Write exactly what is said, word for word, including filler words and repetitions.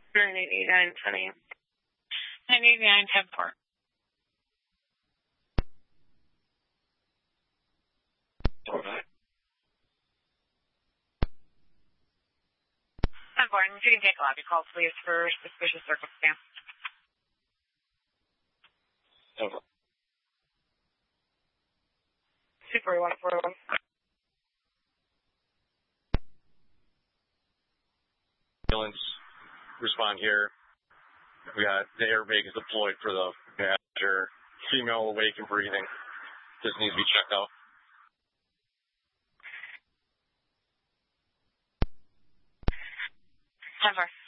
nine eighty-nine twenty. nine eighty-nine ten four. ten four, and if you can take a lobby call, please, for suspicious circumstance. Over. two four one four one. Ambulance, respond here. We got the airbag is deployed for the passenger. Female awake and breathing. Just needs to be checked out. ten four.